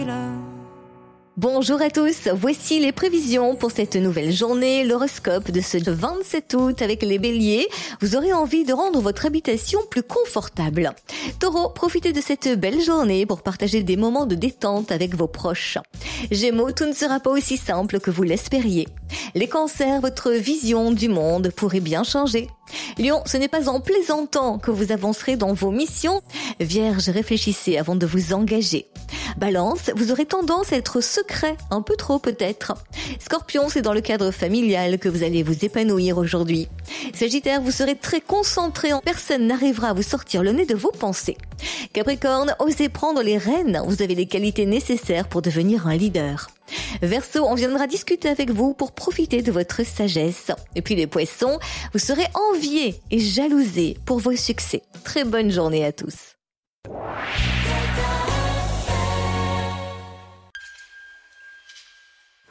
Bonjour à tous, voici les prévisions pour cette nouvelle journée, l'horoscope de ce 27 août avec les béliers. Vous aurez envie de rendre votre habitation plus confortable. Taureau, profitez de cette belle journée pour partager des moments de détente avec vos proches. Gémeaux, tout ne sera pas aussi simple que vous l'espériez. Les cancers, votre vision du monde pourrait bien changer. Lion, ce n'est pas en plaisantant que vous avancerez dans vos missions. Vierge, réfléchissez avant de vous engager. Balance, vous aurez tendance à être secret, un peu trop peut-être. Scorpion, c'est dans le cadre familial que vous allez vous épanouir aujourd'hui. Sagittaire, vous serez très concentré, personne n'arrivera à vous sortir le nez de vos pensées. Capricorne, osez prendre les rênes, vous avez les qualités nécessaires pour devenir un leader. Verseau, on viendra discuter avec vous pour profiter de votre sagesse. Et puis les poissons, vous serez enviés et jalousés pour vos succès. Très bonne journée à tous.